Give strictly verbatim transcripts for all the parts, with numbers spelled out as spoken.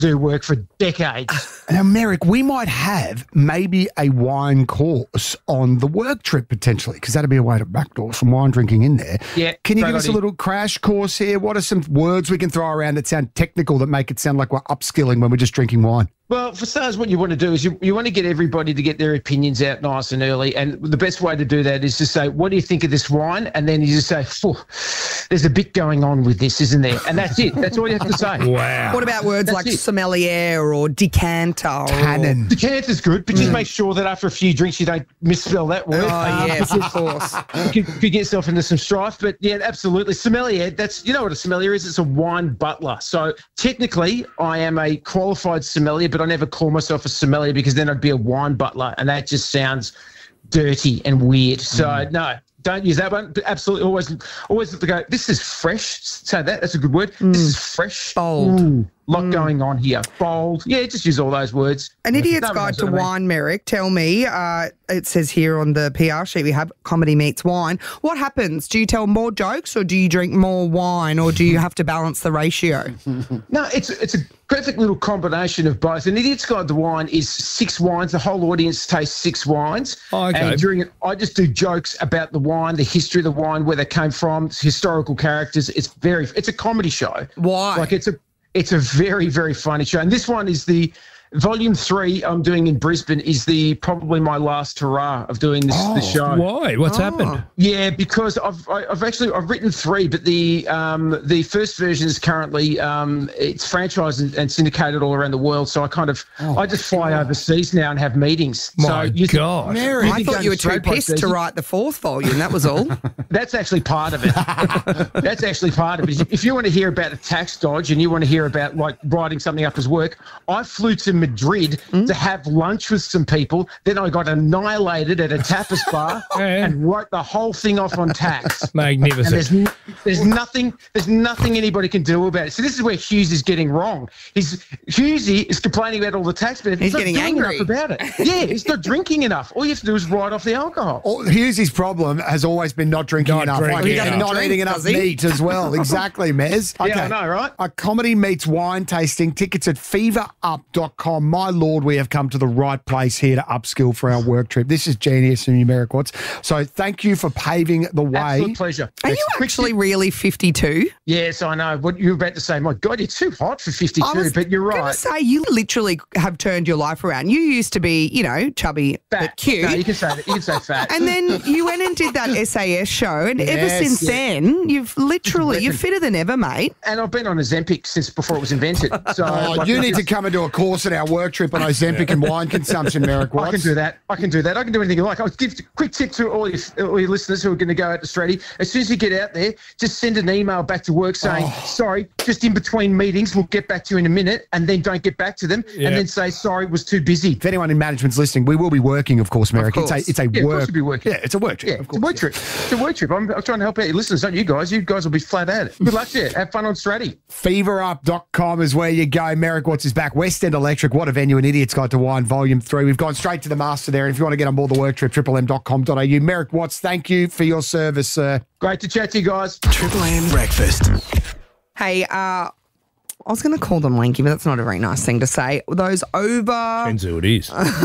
do work for decades. Now, Merrick, we might have maybe a wine course on the work trip potentially, because that'd be a way to backdoor some wine drinking in there. Yeah, Can you great give us a idea. little crash course here? What are some words we can throw around that sound technical that make it sound like we're upskilling when we're just drinking wine? Well, for starters, what you want to do is you, you want to get everybody to get their opinions out nice and early. And the best way to do that is to say, what do you think of this wine? And then you just say, Phew, there's a bit going on with this, isn't there? And that's it. That's all you have to say. Wow. What about words That's like it. sommelier or decanter? Or... Cannon. Decanter's good, but just make sure that after a few drinks you don't misspell that word. Oh, Um, yes, of course. You could, could get yourself into some strife, but yeah, absolutely. Sommelier, that's, you know what a sommelier is? It's a wine butler. So technically, I am a qualified sommelier, but I never call myself a sommelier because then I'd be a wine butler, and that just sounds dirty and weird. So mm. no, don't use that one. But absolutely, always, always look to go, this is fresh. Say that. That's a good word. Mm. This is fresh. Bold. Ooh, lot mm. going on here. Bold. Yeah, just use all those words. An Idiot's No, Guide that's to what I mean. Wine, Merrick. Tell me, uh, it says here on the P R sheet we have comedy meets wine. What happens? Do you tell more jokes or do you drink more wine or do you have to balance the ratio? No, it's it's a perfect little combination of both. An Idiot's Guide to Wine is six wines. The whole audience tastes six wines. Oh, okay. And during it, I just do jokes about the wine, the history of the wine, where they came from, historical characters. It's very, it's a comedy show. Why? Like it's a, it's a very, very funny show. And this one is the volume three I'm doing in Brisbane is the probably my last hurrah of doing this, Oh, this show. why? What's Oh. happened? Yeah, because I've I- I've actually I've written three, but the um the first version is currently um it's franchised and, and syndicated all around the world. So I kind of I just fly overseas now and have meetings. My so you gosh. Mary, I think thought going you were straight too by pissed to season. write the fourth volume. That was all. That's actually part of it. That's actually part of it. If you want to hear about a tax dodge and you want to hear about like writing something up as work, I flew to Madrid Mm. to have lunch with some people. Then I got annihilated at a tapas bar Yeah. and wrote the whole thing off on tax. And Magnificent. there's n- there's nothing there's nothing anybody can do about it. So this is where Hughes is getting wrong. He's Hughesy is complaining about all the tax benefits. He's not getting doing angry. enough about it. Yeah, he's not drinking enough. All you have to do is write off the alcohol. Oh, here's his problem has always been not drinking Not enough. drinking Like, he's enough. not Drink, eating enough does he? meat as well. Exactly, Mez. Yeah, I know, right? A comedy meets wine tasting. Tickets at fever up dot com. My Lord, we have come to the right place here to upskill for our work trip. This is genius and numeric Watts. So thank you for paving the way. Absolute pleasure. Are you actually really fifty-two? Yes, I know. What you were about to say, my God, you're too hot for I fifty-two, was but you're gonna right. say you literally have turned your life around. You used to be, you know, chubby but Fat. cute. No, you can say that. You can say fat. And then you went and did that S A S show, and ever Yes. since Yeah. then, you've literally you're fitter than ever, mate. And I've been on Ozempic since before it was invented. So Oh, like, you I need to just- come and do a course at our work trip on Ozempic and wine consumption, Merrick Watts. I can do that. I can do that. I can do anything you like. I'll give a quick tip to all your, all your listeners who are going to go out to Straddie. As soon as you get out there, just send an email back to work saying, Oh. sorry, just in between meetings, we'll get back to you in a minute, and then don't get back to them, Yeah. and then say, sorry, was too busy. If anyone in management's listening, we will be working, of course, Merrick. course. It's a, it's a Yeah, of work. course we'll be working. Yeah, it's a work trip. Yeah, of it's a course. work trip. It's a work trip. I'm, I'm trying to help out your listeners, not you guys. You guys will be flat at it. Good luck to you. Have fun on Straddie. fever up dot com is where you go. Merrick Watts is back. West End Electric, what a venue. An Idiot's Guide to Wine, Volume three. We've gone straight to the master there. And if you want to get on board the work trip, triple m dot com dot a u. Merrick Watts, thank you for your service, sir. Great to chat to you guys. Triple M Breakfast. Hey, uh, I was going to call them lanky, but that's not a very nice thing to say. Those over Depends who it is.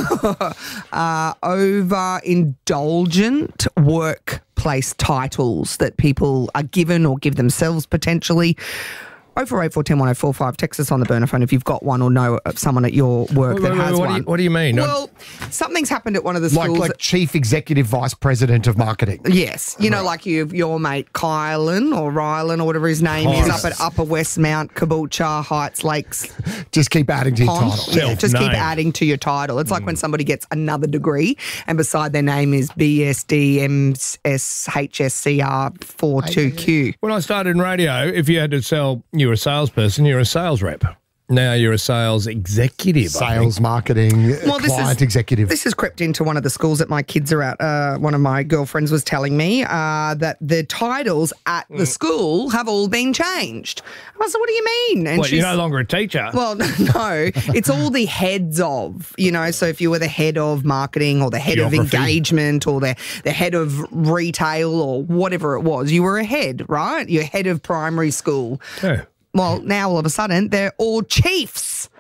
uh, over indulgent workplace titles that people are given or give themselves potentially. oh four eight four one oh one oh four five. Text us on the burner phone if you've got one or know of someone at your work Wait, that wait, has wait, what, one. do you, what do you mean? Well, something's happened at one of the Like, schools. like Chief Executive Vice President of Marketing. Yes, you know, like you, your mate Kylan or Rylan or whatever his name is up at Upper Westmount, Caboolture, Heights, Lakes, Just keep adding to your Pond. title. Yeah, just keep Self-named. adding to your title. It's like when somebody gets another degree and beside their name is B S D M S H S C R forty-two Q. When I started in radio, if you had to sell, you were a salesperson, you're a sales rep. Now you're a sales executive. I think. Sales, marketing, Well, this client is- executive. This has crept into one of the schools that my kids are at. Uh, one of my girlfriends was telling me uh, that the titles at the school have all been changed. I said, what do you mean? And Well, you're no longer a teacher. Well, no, it's all the heads of, you know, so if you were the head of marketing or the head Geography. of engagement or the, the head of retail or whatever it was, you were a head, right? You're head of primary school. Yeah. Well, now all of a sudden they're all chiefs.